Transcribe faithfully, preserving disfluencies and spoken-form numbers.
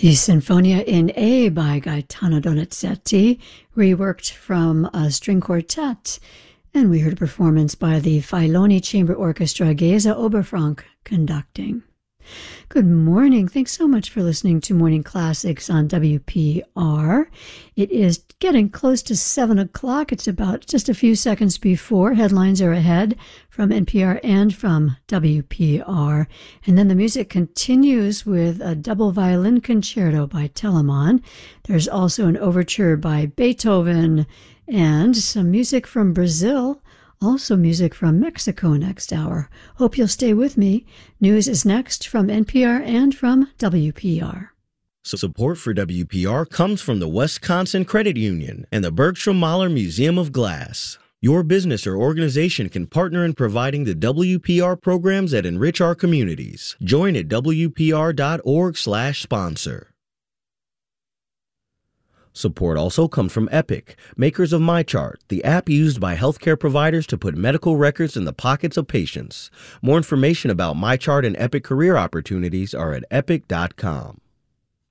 The Sinfonia in A by Gaetano Donizetti, reworked from a string quartet. And we heard a performance by the Filoni Chamber Orchestra, Geza Oberfrank conducting. Good morning. Thanks so much for listening to Morning Classics on W P R. It is getting close to seven o'clock. It's about just a few seconds before. Headlines are ahead from N P R and from W P R. And then the music continues with a double violin concerto by Telemann. There's also an overture by Beethoven and some music from Brazil. Also music from Mexico next hour. Hope you'll stay with me. News is next from N P R and from W P R. Support for W P R comes from the Wisconsin Credit Union and the Bergstrom Mahler Museum of Glass. Your business or organization can partner in providing the W P R programs that enrich our communities. Join at W P R dot org slash sponsor. Support also comes from Epic, makers of MyChart, the app used by healthcare providers to put medical records in the pockets of patients. More information about MyChart and Epic career opportunities are at epic dot com.